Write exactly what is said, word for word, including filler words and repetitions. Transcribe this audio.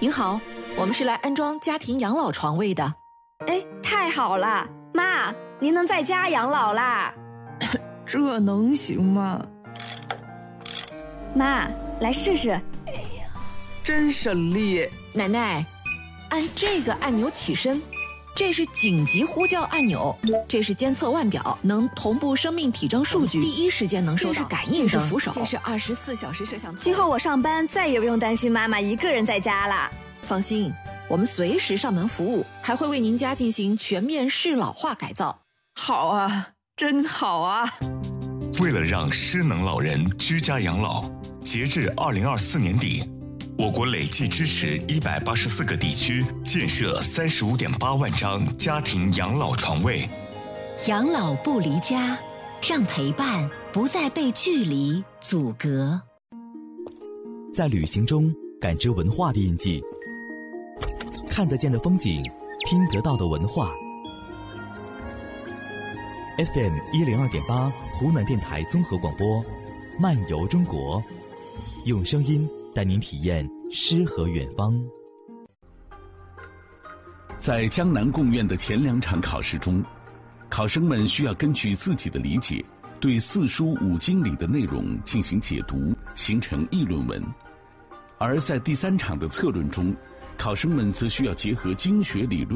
您好，我们是来安装家庭养老床位的。 哎，太好了，妈，您能在家养老啦？ 这能行吗？ 妈，来试试。 哎呀，真省力。 奶奶，按这个按钮起身，这是紧急呼叫按钮，这是监测腕表，能同步生命体征数据，第一时间能收到。这是感应灯，这是扶手，这是二十四小时摄像头。 今后我上班再也不用担心妈妈一个人在家了。 放心，我们随时上门服务，还会为您家进行全面适老化改造。 好啊，真好啊！ 为了让失能老人居家养老，截至二零二四年底，我国累计支持一百八十四个地区建设三十五点八万张家庭养老床位。 养老不离家，让陪伴不再被距离阻隔。 在旅行中感知文化的印记，看得见的风景，听得到的文化。F M 一零二点八，湖南电台综合广播，漫游中国，用声音带您体验诗和远方。 在江南贡院的前两场考试中，考生们需要根据自己的理解，对四书五经里的内容进行解读，形成议论文；而在第三场的策论中，考生们则需要结合经学理论